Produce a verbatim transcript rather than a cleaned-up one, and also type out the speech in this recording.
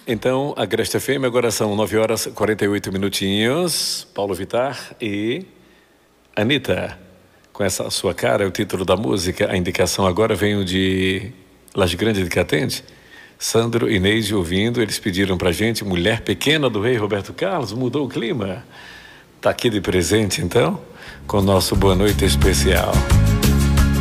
Então, a Agreste F M, agora são nove horas e quarenta e oito minutinhos. Paulo Vittar e Anitta. Com essa sua cara, é o título da música. A indicação agora veio de Laje Grande de Catende. Sandro e Neide ouvindo, eles pediram pra gente Mulher Pequena do Rei Roberto Carlos. Mudou o clima. Tá aqui de presente, então, com o nosso Boa Noite especial.